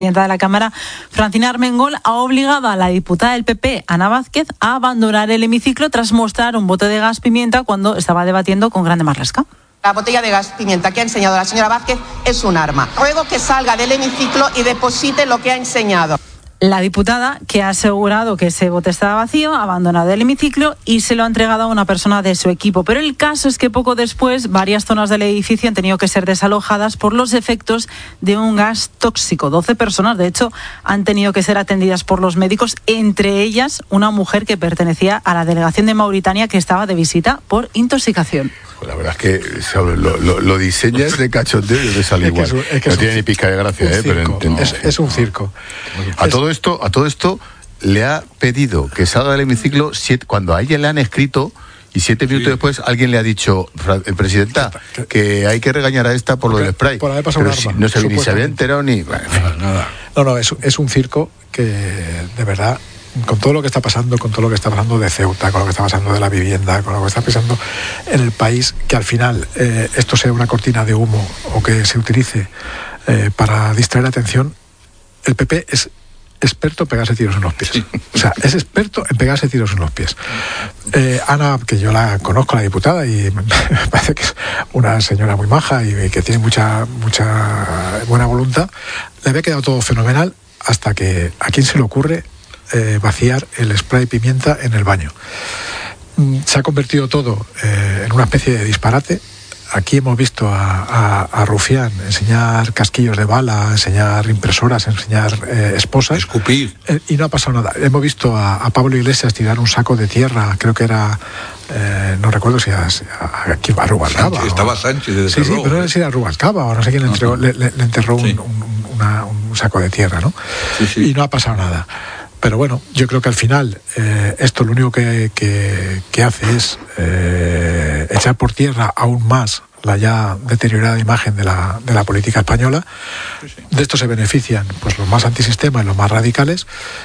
presidenta de la Cámara, Francina Armengol, ha obligado a la diputada del PP, Ana Vázquez, a abandonar el hemiciclo tras mostrar un bote de gas pimienta cuando estaba debatiendo con Grande Marlaska. La botella de gas pimienta que ha enseñado la señora Vázquez es un arma. Ruego que salga del hemiciclo y deposite lo que ha enseñado. La diputada, que ha asegurado que ese bote estaba vacío, ha abandonado el hemiciclo y se lo ha entregado a una persona de su equipo. Pero el caso es que poco después varias zonas del edificio han tenido que ser desalojadas por los efectos de un gas tóxico. 12 personas, de hecho, han tenido que ser atendidas por los médicos, entre ellas una mujer que pertenecía a la delegación de Mauritania que estaba de visita por intoxicación. La verdad es que lo diseñas de cachondeo y de salir igual. No tiene ni pizca de gracia, pero es un circo. A todo esto le ha pedido que salga del hemiciclo cuando a ella le han escrito y 7 minutos después alguien le ha dicho, presidenta, que hay que regañar a esta por lo del spray. Por haber pasado un arma. No se había enterado ni... Bueno, nada. No, es un circo que, de verdad, con todo lo que está pasando, de Ceuta, con lo que está pasando de la vivienda, con lo que está pasando en el país, que al final esto sea una cortina de humo o que se utilice para distraer la atención, el PP es experto en pegarse tiros en los pies. Sí. O sea, es experto en pegarse tiros en los pies. Ana, que yo la conozco, la diputada, y me parece que es una señora muy maja y que tiene mucha buena voluntad, le había quedado todo fenomenal hasta que a quién se le ocurre vaciar el spray pimienta en el baño. Se ha convertido todo en una especie de disparate. Aquí hemos visto a Rufián enseñar casquillos de bala, enseñar impresoras, enseñar esposas. Escupir. Y no ha pasado nada. Hemos visto a Pablo Iglesias tirar un saco de tierra, creo que era... no recuerdo si a Rubalcaba. Estaba Sánchez de Sí, pero no sé si era Rubalcaba o no sé quién le enterró un saco de tierra, ¿no? Sí. Y no ha pasado nada. Pero bueno, yo creo que al final esto lo único que hace es echar por tierra aún más la ya deteriorada imagen de la política española. Sí. De esto se benefician pues los más antisistema y los más radicales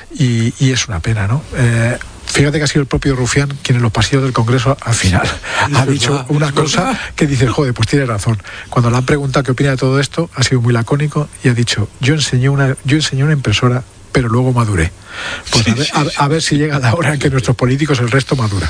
y es una pena, ¿no? Fíjate que ha sido el propio Rufián quien en los pasillos del Congreso al final ha dicho una cosa que dice, joder, pues tiene razón. Cuando le han preguntado qué opina de todo esto, ha sido muy lacónico y ha dicho, yo enseñé una impresora, pero luego maduré. Pues a ver si llega la hora en que nuestros políticos el resto madura.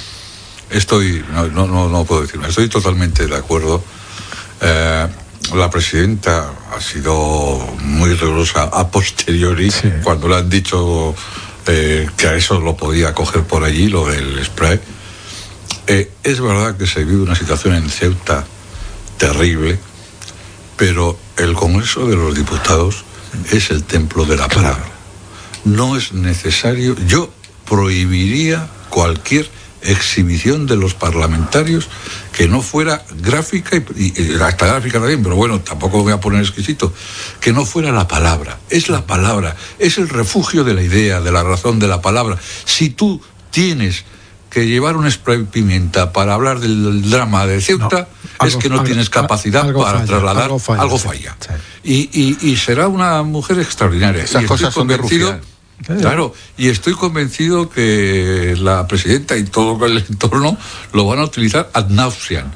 No puedo decirme, estoy totalmente de acuerdo. La presidenta ha sido muy rigurosa a posteriori, sí, cuando le han dicho que a eso lo podía coger por allí, lo del spray. Es verdad que se vive una situación en Ceuta terrible, pero el Congreso de los Diputados es el templo de la palabra. No es necesario, yo prohibiría cualquier exhibición de los parlamentarios que no fuera gráfica y hasta gráfica también, pero bueno, tampoco voy a poner exquisito, que no fuera la palabra. Es la palabra, es el refugio de la idea, de la razón, de la palabra. Si tú tienes que llevar un spray pimienta para hablar del drama de Ceuta, es que no tienes capacidad para trasladar, algo falla. Sí. Y será una mujer extraordinaria. Esas cosas son de Rufián. Claro, y estoy convencido que la presidenta y todo el entorno lo van a utilizar ad nauseam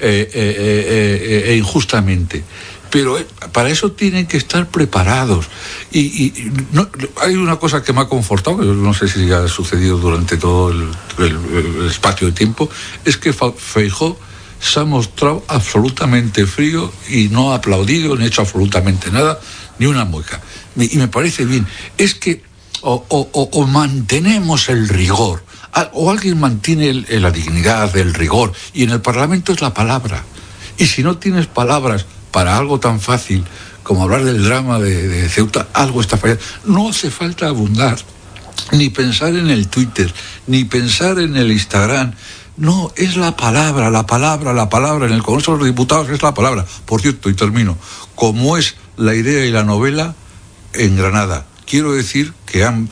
injustamente. Pero para eso tienen que estar preparados. Y no, hay una cosa que me ha confortado, que no sé si ha sucedido durante todo el espacio de tiempo, es que Feijóo se ha mostrado absolutamente frío y no ha aplaudido, ni hecho absolutamente nada, ni una mueca. Y me parece bien. Es que o mantenemos el rigor, o alguien mantiene la dignidad del rigor, y en el Parlamento es la palabra. Y si no tienes palabras para algo tan fácil como hablar del drama de Ceuta, algo está fallando. No hace falta abundar, ni pensar en el Twitter, ni pensar en el Instagram. No, es la palabra, en el Congreso de los Diputados es la palabra. Por cierto, y termino, como es la idea y la novela en Granada. Quiero decir que han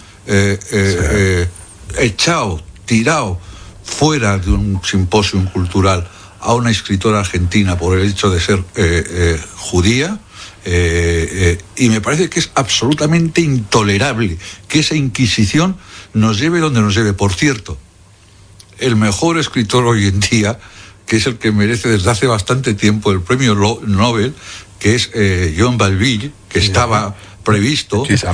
tirado fuera de un simposio cultural a una escritora argentina por el hecho de ser judía, y me parece que es absolutamente intolerable que esa Inquisición nos lleve donde nos lleve. Por cierto, el mejor escritor hoy en día, que es el que merece desde hace bastante tiempo el premio Nobel, que es John Balville, que estaba previsto. Sí,